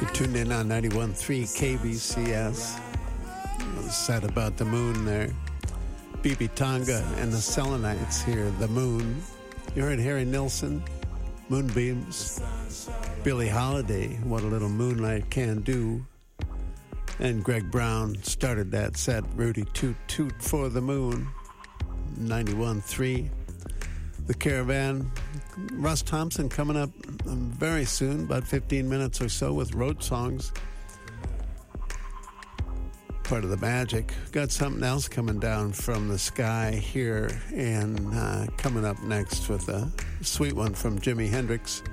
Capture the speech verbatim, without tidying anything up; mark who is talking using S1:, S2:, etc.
S1: You're tuned in on ninety-one point three K B C S. Said about the moon there. B B Tonga and the Selenites here, The Moon. You heard Harry Nilsson, Moonbeams. Billie Holiday, What a Little Moonlight Can Do. And Greg Brown started that set, Rudy Toot Toot for the Moon, ninety-one point three. The Caravan, Russ Thompson coming up very soon, about fifteen minutes or so with road songs. Part of the magic. Got something else coming down from the sky here, and uh, coming up next with a sweet one from Jimi Hendrix.